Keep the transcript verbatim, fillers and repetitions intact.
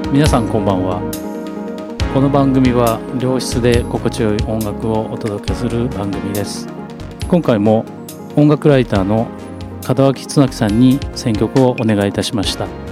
皆さんこんばんは。この番組は良質で心地よい音楽をお届けする番組です。今回も音楽ライターの門脇恒明さんに選曲をお願いいたしました。